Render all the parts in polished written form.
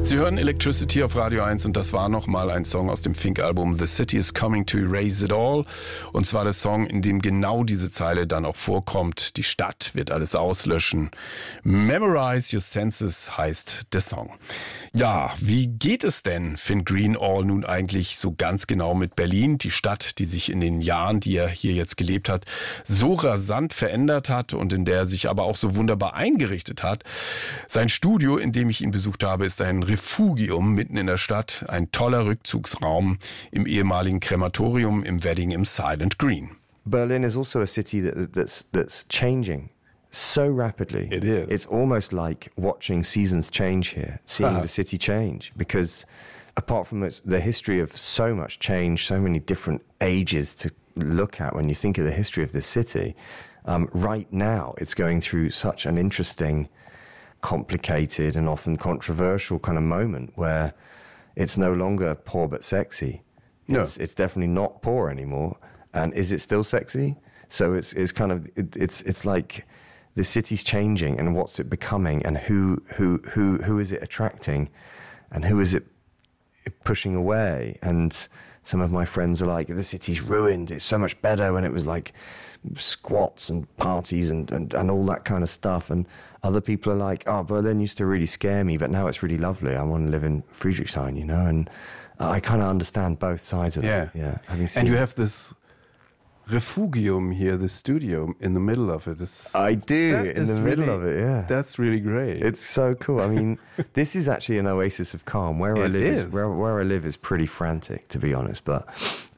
Sie hören Electricity auf Radio 1 und das war nochmal ein Song aus dem Fink-Album The City is Coming to Erase It All. Und zwar der Song, in dem genau diese Zeile dann auch vorkommt. Die Stadt wird alles auslöschen. Memorize Your Senses heißt der Song. Ja, wie geht es denn Finn Greenall nun eigentlich so ganz genau mit Berlin? Die Stadt, die sich in den Jahren, die er hier jetzt gelebt hat, so rasant verändert hat und in der er sich aber auch so wunderbar eingerichtet hat. Sein Studio, in dem ich ihn besucht habe, ist ein Refugium mitten in der Stadt, ein toller Rückzugsraum im ehemaligen Krematorium im Wedding im Silent Green. Berlin is also a city that's changing so rapidly. It is. It's almost like watching seasons change here, seeing the city change, because apart from the history of so much change, so many different ages to look at when you think of the history of this city, right now it's going through such an interesting, complicated and often controversial kind of moment where it's no longer poor but sexy. No. It's definitely not poor anymore. And is it still sexy? So it's kind of it's like the city's changing, and what's it becoming, and who is it attracting, and who is it pushing away? And some of my friends are like, the city's ruined. It's so much better when it was like squats and parties and all that kind of stuff. And other people are like, oh, Berlin used to really scare me, but now it's really lovely. I want to live in Friedrichshain, you know? And I kind of understand both sides of that. Yeah. And you have this refugium here, the studio in the middle of it. I do, in the middle of it, yeah. That's really great. It's so cool. I mean, this is actually an oasis of calm. Where I live is pretty frantic, to be honest. But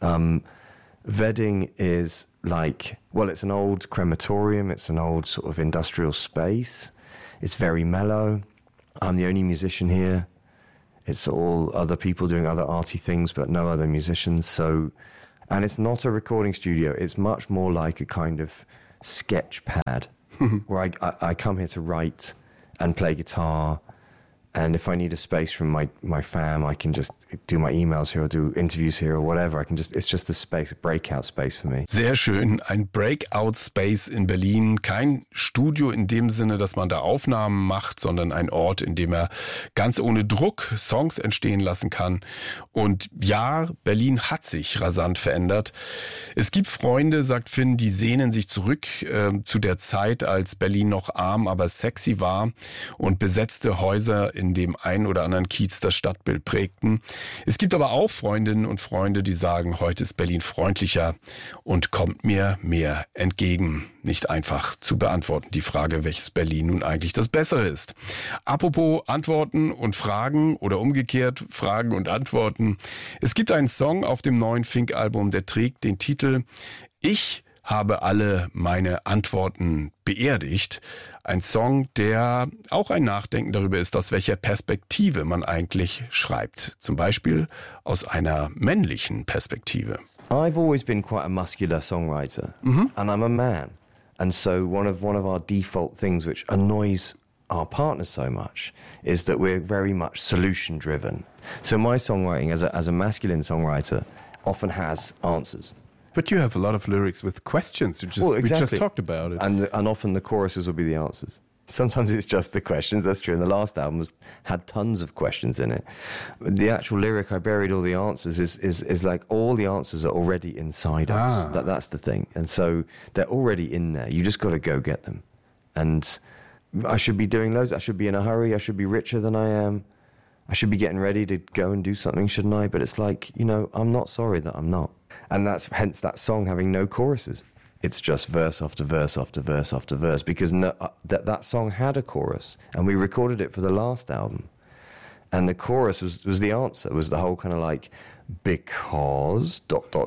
Wedding is like, well, it's an old crematorium. It's an old sort of industrial space. It's very mellow. I'm the only musician here. It's all other people doing other arty things, but no other musicians. So, and it's not a recording studio. It's much more like a kind of sketch pad where I come here to write and play guitar. And if I need a space from my fam, I can just do my emails here or do interviews here or whatever. It's just a space, a breakout space for me. Sehr schön. Ein Breakout Space in Berlin. Kein Studio in dem Sinne, dass man da Aufnahmen macht, sondern ein Ort, in dem er ganz ohne Druck Songs entstehen lassen kann. Und ja, Berlin hat sich rasant verändert. Es gibt Freunde, sagt Finn, die sehnen sich zurück zu der Zeit, als Berlin noch arm, aber sexy war und besetzte Häuser in dem einen oder anderen Kiez das Stadtbild prägten. Es gibt aber auch Freundinnen und Freunde, die sagen, heute ist Berlin freundlicher und kommt mir mehr entgegen. Nicht einfach zu beantworten, die Frage, welches Berlin nun eigentlich das Bessere ist. Apropos Antworten und Fragen oder umgekehrt Fragen und Antworten. Es gibt einen Song auf dem neuen Fink-Album, der trägt den Titel Ich habe alle meine Antworten beerdigt. Ein Song, der auch ein Nachdenken darüber ist, aus welcher Perspektive man eigentlich schreibt. Zum Beispiel aus einer männlichen Perspektive. I've always been quite a muscular songwriter, and I'm a man. And so one of our default things which annoys our partners so much is that we're very much solution driven. So my songwriting as a masculine songwriter often has answers. But you have a lot of lyrics with questions. We just talked about it. And often the choruses will be the answers. Sometimes it's just the questions, that's true. And the last album had tons of questions in it. The actual lyric, I buried all the answers, is like all the answers are already inside us. That's the thing. And so they're already in there. You just got to go get them. And I should be doing loads. I should be in a hurry. I should be richer than I am. I should be getting ready to go and do something, shouldn't I? But it's like, you know, I'm not sorry that I'm not. And that's hence that song having no choruses. It's just verse after verse after verse after verse, because that song had a chorus, and we recorded it for the last album. And the chorus was the answer, was the whole kind of like, because ...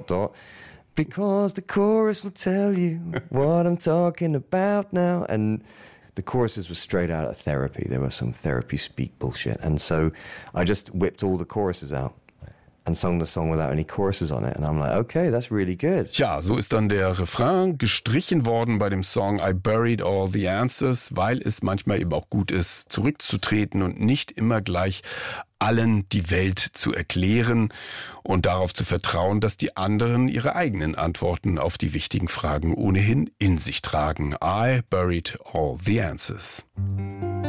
because the chorus will tell you what I'm talking about now. And the choruses were straight out of therapy. There was some therapy speak bullshit. And so I just whipped all the choruses out and sung the song without any choruses on it. And I'm like, okay, that's really good. Tja, so ist dann der Refrain gestrichen worden bei dem Song I Buried All the Answers, weil es manchmal eben auch gut ist, zurückzutreten und nicht immer gleich allen die Welt zu erklären und darauf zu vertrauen, dass die anderen ihre eigenen Antworten auf die wichtigen Fragen ohnehin in sich tragen. I buried all the answers.